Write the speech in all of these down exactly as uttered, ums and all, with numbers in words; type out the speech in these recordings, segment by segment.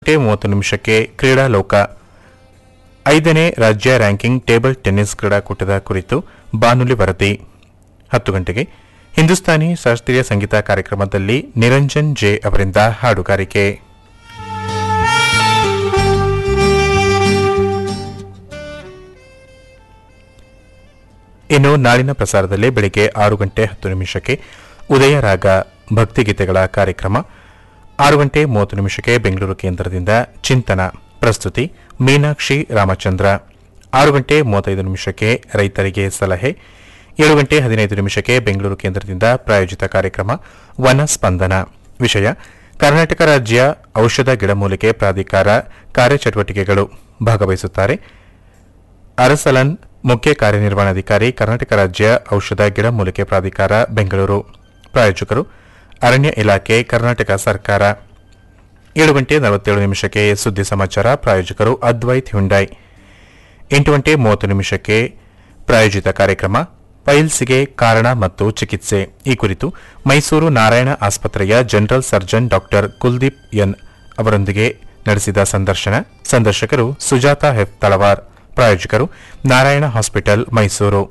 ಗಂಟೆ ಮೂವತ್ತು ನಿಮಿಷಕ್ಕೆ ಕ್ರೀಡಾ ಲೋಕ ಐದನೇ ರಾಜ್ಯ ರ್ಯಾಂಕಿಂಗ್ ಟೇಬಲ್ ಟೆನ್ನಿಸ್ ಕ್ರೀಡಾಕೂಟದ ಕುರಿತು ಬಾನುಲಿ ವರದಿ. ಹತ್ತು ಗಂಟೆಗೆ ಹಿಂದೂಸ್ತಾನಿ ಶಾಸ್ತ್ರೀಯ ಸಂಗೀತ ಕಾರ್ಯಕ್ರಮದಲ್ಲಿ ನಿರಂಜನ್ ಜೆ ಅವರಿಂದ ಹಾಡುಗಾರಿಕೆ. ಇನ್ನು ನಾಳಿನ ಪ್ರಸಾರದಲ್ಲಿ ಬೆಳಗ್ಗೆ ಆರು ಗಂಟೆ ಹತ್ತು ನಿಮಿಷಕ್ಕೆ ಉದಯ ರಾಗ ಭಕ್ತಿಗೀತೆಗಳ ಕಾರ್ಯಕ್ರಮ. ಆರು ಗಂಟೆ ಮೂವತ್ತು ನಿಮಿಷಕ್ಕೆ ಬೆಂಗಳೂರು ಕೇಂದ್ರದಿಂದ ಚಿಂತನ, ಪ್ರಸ್ತುತಿ ಮೀನಾಕ್ಷಿ ರಾಮಚಂದ್ರ. ಆರು ಗಂಟೆ ಮೂವತ್ತೈದು ನಿಮಿಷಕ್ಕೆ ರೈತರಿಗೆ ಸಲಹೆ. ಏಳು ಗಂಟೆ ಹದಿನೈದು ನಿಮಿಷಕ್ಕೆ ಬೆಂಗಳೂರು ಕೇಂದ್ರದಿಂದ ಪ್ರಾಯೋಜಿತ ಕಾರ್ಯಕ್ರಮ ವನ ಸ್ಪಂದನ. ವಿಷಯ ಕರ್ನಾಟಕ ರಾಜ್ಯ ಔಷಧ ಗಿಡಮೂಲಿಕೆ ಪ್ರಾಧಿಕಾರ ಕಾರ್ಯಚಟುವಟಿಕೆಗಳು. ಭಾಗವಹಿಸುತ್ತಾರೆ ಅರಸಲನ್, ಮುಖ್ಯ ಕಾರ್ಯನಿರ್ವಹಣಾಧಿಕಾರಿ, ಕರ್ನಾಟಕ ರಾಜ್ಯ ಔಷಧ ಗಿಡಮೂಲಿಕೆ ಪ್ರಾಧಿಕಾರ, ಬೆಂಗಳೂರು. ಪ್ರಾಯೋಜಕರು ಅರಣ್ಯ ಇಲಾಖೆ, ಕರ್ನಾಟಕ ಸರ್ಕಾರ. ಏಳು ಗಂಟೆ ನಲವತ್ತೇಳು ನಿಮಿಷಕ್ಕೆ ಸುದ್ದಿ ಸಮಾಚಾರ. ಪ್ರಾಯೋಜಕರು ಅದ್ವೈತ್ ಹ್ಯುಂಡೈ. ಎಂಟು ಗಂಟೆ ಮೂವತ್ತು ನಿಮಿಷಕ್ಕೆ ಪ್ರಾಯೋಜಿತ ಕಾರ್ಯಕ್ರಮ ಪೈಲ್ಸ್ಗೆ ಕಾರಣ ಮತ್ತು ಚಿಕಿತ್ಸೆ. ಈ ಕುರಿತು ಮೈಸೂರು ನಾರಾಯಣ ಆಸ್ಪತ್ರೆಯ general surgeon doctor Kuldeep N ಅವರೊಂದಿಗೆ ನಡೆಸಿದ ಸಂದರ್ಶನ. ಸಂದರ್ಶಕರು ಸುಜಾತಾ ಎಫ್ ತಳವಾರ್. ಪ್ರಾಯೋಜಕರು ನಾರಾಯಣ ಹಾಸ್ಪಿಟಲ್, ಮೈಸೂರು.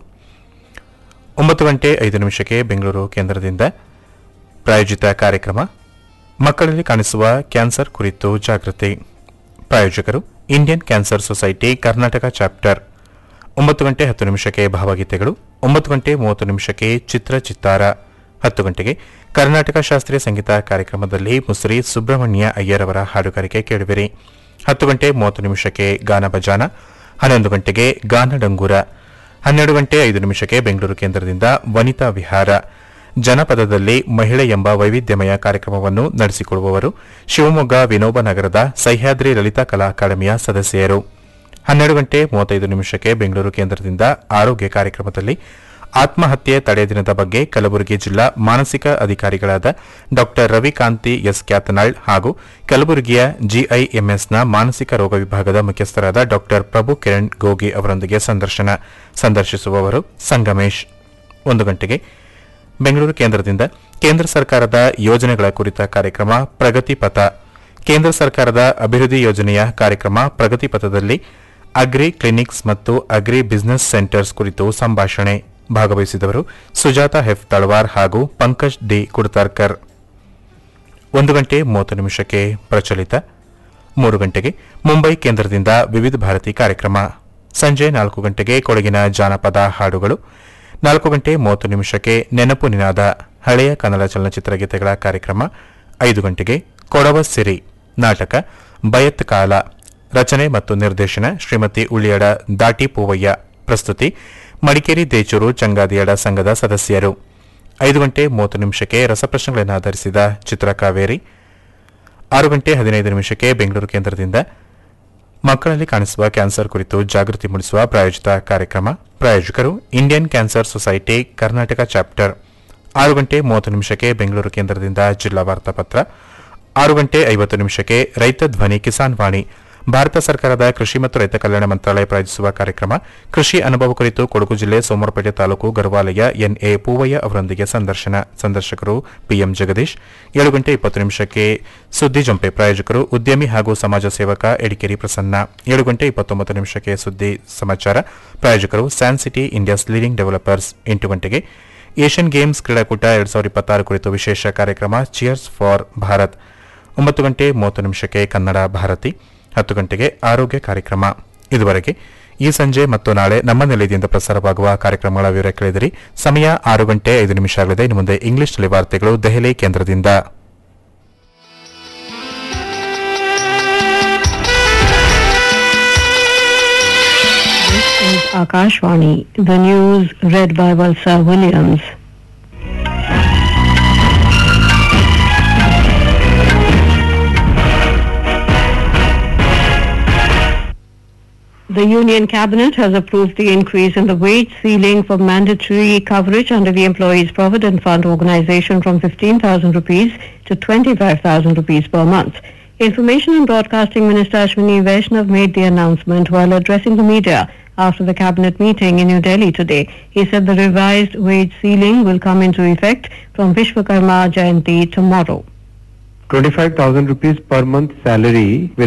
ಒಂಬತ್ತು ಗಂಟೆ ಐದು ನಿಮಿಷಕ್ಕೆ ಬೆಂಗಳೂರು ಕೇಂದ್ರದಿಂದ ಪ್ರಾಯೋಜಿತ ಕಾರ್ಯಕ್ರಮ ಮಕ್ಕಳಲ್ಲಿ ಕಾಣಿಸುವ ಕ್ಯಾನ್ಸರ್ ಕುರಿತು ಜಾಗೃತಿ. ಪ್ರಾಯೋಜಕರು Indian cancer society, Karnataka chapter. ಒಂಬತ್ತು ಗಂಟೆ ಹತ್ತು ನಿಮಿಷಕ್ಕೆ ಭಾವಗೀತೆಗಳು. ಒಂಬತ್ತು ಗಂಟೆ ಮೂವತ್ತು ನಿಮಿಷಕ್ಕೆ ಚಿತ್ರ ಚಿತ್ತಾರ. ಹತ್ತು ಗಂಟೆಗೆ ಕರ್ನಾಟಕ ಶಾಸ್ತ್ರೀಯ ಸಂಗೀತ ಕಾರ್ಯಕ್ರಮದಲ್ಲಿ ಮುಸ್ರಿ ಸುಬ್ರಹ್ಮಣ್ಯ ಅಯ್ಯರ್ ಅವರ ಹಾಡುಗಾರಿಕೆ ಕೇಳುವಿರಿ. ಹತ್ತು ಗಂಟೆ ಮೂವತ್ತು ನಿಮಿಷಕ್ಕೆ ಗಾನ ಭಜಾನ. ಹನ್ನೊಂದು ಗಂಟೆಗೆ ಗಾನ ಡಂಗೂರ. ಹನ್ನೆರಡು ಗಂಟೆ ಐದು ನಿಮಿಷಕ್ಕೆ ಬೆಂಗಳೂರು ಕೇಂದ್ರದಿಂದ ವನಿತಾ ವಿಹಾರ. ಜನಪದದಲ್ಲಿ ಮಹಿಳೆ ಎಂಬ ವೈವಿಧ್ಯಮಯ ಕಾರ್ಯಕ್ರಮವನ್ನು ನಡೆಸಿಕೊಡುವವರು ಶಿವಮೊಗ್ಗ ವಿನೋಬ ನಗರದ ಸಹ್ಯಾದ್ರಿ ಲಲಿತಾ ಕಲಾ ಅಕಾಡೆಮಿಯ ಸದಸ್ಯರು. ಹನ್ನೆರಡು ಗಂಟೆ ಮೂವತ್ತೈದು ನಿಮಿಷಕ್ಕೆ ಬೆಂಗಳೂರು ಕೇಂದ್ರದಿಂದ ಆರೋಗ್ಯ ಕಾರ್ಯಕ್ರಮದಲ್ಲಿ ಆತ್ಮಹತ್ಯೆ ತಡೆ ದಿನದ ಬಗ್ಗೆ ಕಲಬುರಗಿ ಜಿಲ್ಲಾ ಮಾನಸಿಕ ಅಧಿಕಾರಿಗಳಾದ ಡಾ ರವಿಕಾಂತಿ ಎಸ್ ಕ್ಯಾತನಾಳ್ ಹಾಗೂ ಕಲಬುರಗಿಯ ಜಿಐಎಂಎಸ್ನ ಮಾನಸಿಕ ರೋಗ ವಿಭಾಗದ ಮುಖ್ಯಸ್ಥರಾದ ಡಾ ಪ್ರಭು ಕಿರಣ್ ಗೋಗಿ ಅವರೊಂದಿಗೆ ಸಂದರ್ಶನ. ಸಂದರ್ಶಿಸುವವರು ಸಂಗಮೇಶ್. ಒಂದು ಗಂಟೆಗೆ ಬೆಂಗಳೂರು ಕೇಂದ್ರದಿಂದ ಕೇಂದ್ರ ಸರ್ಕಾರದ ಯೋಜನೆಗಳ ಕುರಿತ ಕಾರ್ಯಕ್ರಮ ಪ್ರಗತಿ ಪಥ. ಕೇಂದ್ರ ಸರ್ಕಾರದ ಅಭಿವೃದ್ಧಿ ಯೋಜನೆಯ ಕಾರ್ಯಕ್ರಮ ಪ್ರಗತಿ ಪಥದಲ್ಲಿ ಅಗ್ರಿ ಕ್ಲಿನಿಕ್ಸ್ ಮತ್ತು ಅಗ್ರಿ ಬಿಸಿನೆಸ್ ಸೆಂಟರ್ಸ್ ಕುರಿತು ಸಂಭಾಷಣೆ. ಭಾಗವಹಿಸಿದವರು ಸುಜಾತಾ ಎಫ್ ತಳವಾರ್ ಹಾಗೂ ಪಂಕಜ್ ಡಿ ಕುಡ್ತಾರ್ಕರ್. ಒಂದು ಗಂಟೆ ಮೂವತ್ತು ನಿಮಿಷಕ್ಕೆ ಪ್ರಚಲಿತ. ಮೂರು ಗಂಟೆಗೆ ಮುಂಬೈ ಕೇಂದ್ರದಿಂದ ವಿವಿಧ ಭಾರತಿ ಕಾರ್ಯಕ್ರಮ. ಸಂಜೆ ನಾಲ್ಕು ಗಂಟೆಗೆ ಕೊಡಗಿನ ಜಾನಪದ ಹಾಡುಗಳು. ನಾಲ್ಕು ಗಂಟೆ ಮೂವತ್ತು ನಿಮಿಷಕ್ಕೆ ನೆನಪು ನಿನಾದ, ಹಳೆಯ ಕನ್ನಡ ಚಲನಚಿತ್ರ ಗೀತೆಗಳ ಕಾರ್ಯಕ್ರಮ. ಐದು ಗಂಟೆಗೆ ಕೊಡವ ಸಿರಿ ನಾಟಕ ಬಯತ್ ಕಾಲ. ರಚನೆ ಮತ್ತು ನಿರ್ದೇಶನ ಶ್ರೀಮತಿ ಉಳಿಯಡ ದಾಟಿ ಪೂವಯ್ಯ. ಪ್ರಸ್ತುತಿ ಮಡಿಕೇರಿ ದೇಚೂರು ಚಂಗಾದಿಯಡ ಸಂಘದ ಸದಸ್ಯರು. ಐದು ಗಂಟೆ ಮೂವತ್ತು ನಿಮಿಷಕ್ಕೆ ರಸಪ್ರಶ್ನೆಗಳನ್ನು ಆಧರಿಸಿದ ಚಿತ್ರಕಾವೇರಿ. ಆರು ಗಂಟೆ ಹದಿನೈದು ನಿಮಿಷಕ್ಕೆ ಬೆಂಗಳೂರು ಕೇಂದ್ರದಿಂದ ಮಕ್ಕಳಲ್ಲಿ ಕಾಣಿಸುವ ಕ್ಯಾನ್ಸರ್ ಕುರಿತು ಜಾಗೃತಿ ಮೂಡಿಸುವ ಪ್ರಾಯೋಜಿತ ಕಾರ್ಯಕ್ರಮ. ಪ್ರಾಯೋಜಕರು Indian cancer society, Karnataka chapter. ಆರು ಗಂಟೆ ಮೂವತ್ತು ನಿಮಿಷಕ್ಕೆ ಬೆಂಗಳೂರು ಕೇಂದ್ರದಿಂದ ಜಿಲ್ಲಾ ವಾರ್ತಾಪತ್ರ. ಆರು ಗಂಟೆ ಐವತ್ತು ನಿಮಿಷಕ್ಕೆ ರೈತ ಧ್ವನಿ ಕಿಸಾನ್ ವಾಣಿ. ಭಾರತ ಸರ್ಕಾರದ ಕೃಷಿ ಮತ್ತು ರೈತ ಕಲ್ಯಾಣ ಮಂತ್ರಾಲಯ ಪ್ರಾಯೋಜಿಸುವ ಕಾರ್ಯಕ್ರಮ ಕೃಷಿ ಅನುಭವ ಕುರಿತು ಕೊಡಗು ಜಿಲ್ಲೆ ಸೋಮವಾರಪೇಟೆ ತಾಲೂಕು ಗರ್ವಾಲಯ ಎನ್ಎ ಪೂವಯ್ಯ ಅವರೊಂದಿಗೆ ಸಂದರ್ಶನ. ಸಂದರ್ಶಕರು ಪಿಎಂ ಜಗದೀಶ್. ಏಳು ಗಂಟೆ ಇಪ್ಪತ್ತು ನಿಮಿಷಕ್ಕೆ ಸುದ್ದಿ ಜಂಪೆ. ಪ್ರಾಯೋಜಕರು ಉದ್ಯಮಿ ಹಾಗೂ ಸಮಾಜ ಸೇವಕ ಎಡಿಕೇರಿ ಪ್ರಸನ್ನ. ಏಳು ಗಂಟೆ ಇಪ್ಪತ್ತೊಂಬತ್ತು ನಿಮಿಷಕ್ಕೆ ಸುದ್ದಿ ಸಮಾಚಾರ. ಪ್ರಾಯೋಜಕರು San city India's leading developers. ಎಂಟು ಗಂಟೆಗೆ ಏಷ್ಯನ್ ಗೇಮ್ಸ್ ಕ್ರೀಡಾಕೂಟ ಎರಡ್ ಸಾವಿರದ ಇಪ್ಪತ್ತಾರು ಕುರಿತು ವಿಶೇಷ ಕಾರ್ಯಕ್ರಮ ಚಿಯರ್ಸ್ ಫಾರ್ ಭಾರತ್. ಒಂಬತ್ತು ಗಂಟೆ ಮೂವತ್ತು ನಿಮಿಷಕ್ಕೆ ಕನ್ನಡ ಭಾರತಿ. ಹತ್ತು ಗಂಟೆಗೆ ಆರೋಗ್ಯ ಕಾರ್ಯಕ್ರಮ. ಇದುವರೆಗೆ ಈ ಸಂಜೆ ಮತ್ತು ನಾಳೆ ನಮ್ಮ ನಿಲಯದಿಂದ ಪ್ರಸಾರವಾಗುವ ಕಾರ್ಯಕ್ರಮಗಳ ವಿವರ ಕೇಳಿದಿರಿ. ಸಮಯ ಆರು ಗಂಟೆ ಐದು ನಿಮಿಷ ಆಗಲಿದೆ. ಇನ್ನು ಮುಂದೆ ಇಂಗ್ಲಿಷ್ನಲ್ಲಿ ವಾರ್ತೆಗಳು ದೆಹಲಿ ಕೇಂದ್ರದಿಂದ. This is Akashvani, the news read by Valsa Williams. The Union Cabinet has approved the increase in the wage ceiling for mandatory coverage under the Employees Provident Fund Organisation from fifteen thousand rupees to twenty-five thousand rupees per month. Information and Broadcasting Minister Ashwini Vaishnav made the announcement while addressing the media after the cabinet meeting in New Delhi today. He said the revised wage ceiling will come into effect from Vishwakarma Jayanti tomorrow. twenty-five thousand rupees per month salary will